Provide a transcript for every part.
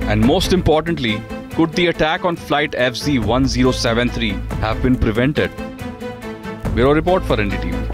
And most importantly, could the attack on flight FZ1073 have been prevented? Bureau report for NDTV.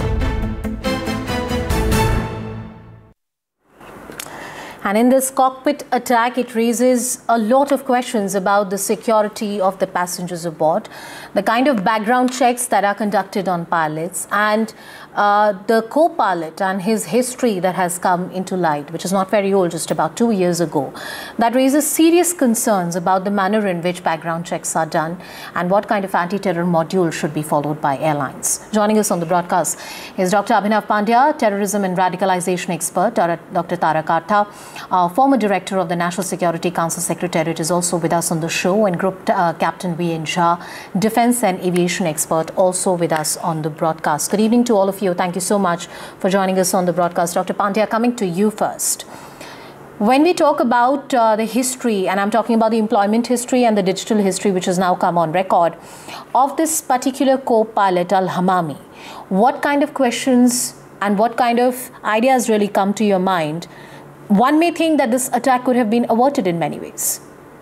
And in this cockpit attack, it raises a lot of questions about the security of the passengers aboard, the kind of background checks that are conducted on pilots, and the co-pilot and his history that has come into light, which is not very old, just about 2 years ago. That raises serious concerns about the manner in which background checks are done and what kind of anti-terror module should be followed by airlines. Joining us on the broadcast is Dr. Abhinav Pandya, terrorism and radicalization expert, Dr. Tara Kartha, former director of the National Security Council Secretariat, is also with us on the show, and Group Captain V.N. Jha, defense and aviation expert, also with us on the broadcast. Good evening to all of you. Thank you so much for joining us on the broadcast. Dr. Pandya, coming to you first. When we talk about the history, and I'm talking about the employment history and the digital history, which has now come on record, of this particular co-pilot, Al-Hamami, what kind of questions and what kind of ideas really come to your mind? One may think that this attack could have been averted in many ways.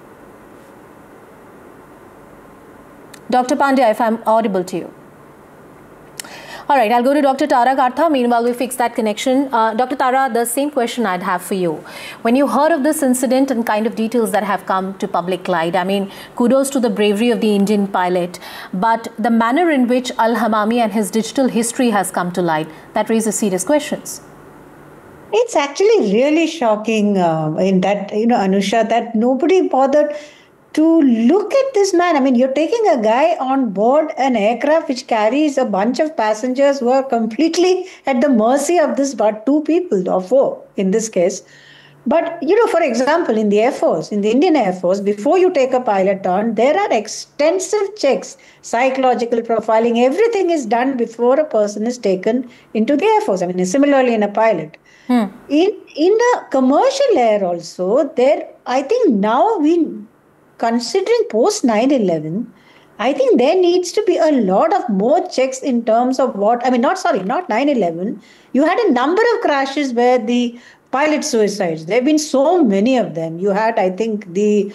Dr. Pandya, if I'm audible to you. All right, I'll go to Dr. Tara Kartha. Meanwhile, we fix that connection. Dr. Tara, the same question I'd have for you. When you heard of this incident and kind of details that have come to public light, I mean, kudos to the bravery of the Indian pilot, but the manner in which Al-Hamami and his digital history has come to light, that raises serious questions. It's actually really shocking in that, Anusha, that nobody bothered to look at this man. I mean, you're taking a guy on board an aircraft which carries a bunch of passengers who are completely at the mercy of this but 2 people or 4 in this case. But, for example, in the Air Force, in the Indian Air Force, before you take a pilot on, there are extensive checks, psychological profiling, everything is done before a person is taken into the Air Force. I mean, similarly in a pilot. In the commercial air also, I think now considering post 9/11, I think there needs to be a lot of more checks in terms of not 9/11. You had a number of crashes where the pilot suicides. There have been so many of them. You had, I think, the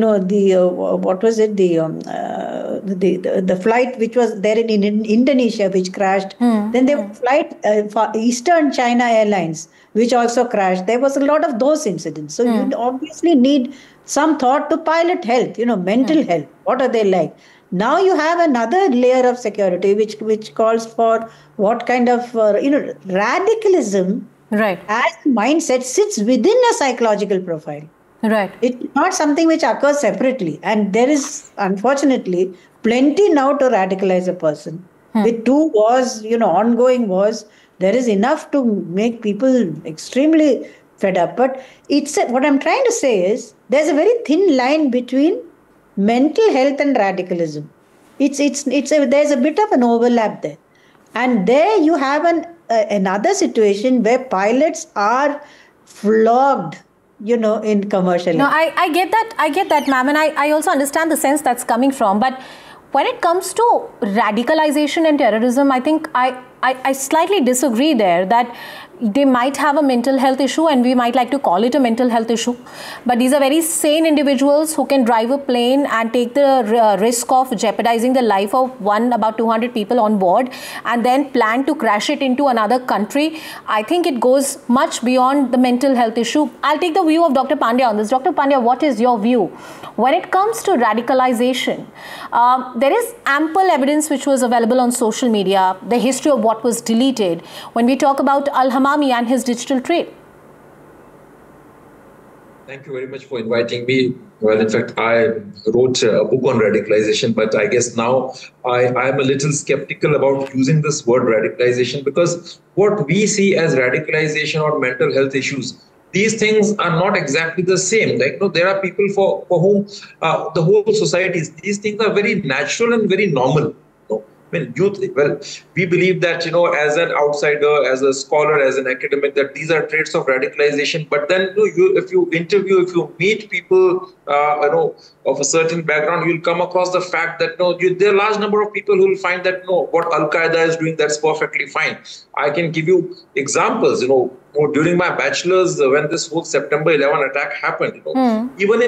flight which was there in Indonesia, which crashed. Then there was flight for Eastern China Airlines, which also crashed. There was a lot of those incidents. So you obviously need some thought to pilot health, mental health. What are they like? Now you have another layer of security which calls for what kind of radicalism. Right. As mindset sits within a psychological profile. Right. It's not something which occurs separately. And there is, unfortunately, plenty now to radicalize a person. With 2 wars, ongoing wars, there is enough to make people extremely fed up. But what I'm trying to say is, there's a very thin line between mental health and radicalism. There's a bit of an overlap there. And there you have another situation where pilots are flogged, in commercial. No, I get that, ma'am. And I also understand the sense that's coming from. But when it comes to radicalization and terrorism, I think I slightly disagree there, that they might have a mental health issue and we might like to call it a mental health issue. But these are very sane individuals who can drive a plane and take the risk of jeopardizing the life of about 200 people on board and then plan to crash it into another country. I think it goes much beyond the mental health issue. I'll take the view of Dr. Pandya on this. Dr. Pandya, what is your view? When it comes to radicalization, there is ample evidence which was available on social media, the history of what was deleted, when we talk about Al-Hamami and his digital trade. Thank you very much for inviting me. Well, in fact, I wrote a book on radicalization, but I guess now I'm a little skeptical about using this word radicalization, because what we see as radicalization or mental health issues, these things are not exactly the same. There are people for whom the whole society, these things are very natural and very normal. We believe that, as an outsider, as a scholar, as an academic, that these are traits of radicalization. But then, if you meet people, of a certain background, you'll come across the fact that, there are a large number of people who will find that, what Al-Qaeda is doing, that's perfectly fine. I can give you examples, during my bachelor's, when this whole September 11 attack happened, even in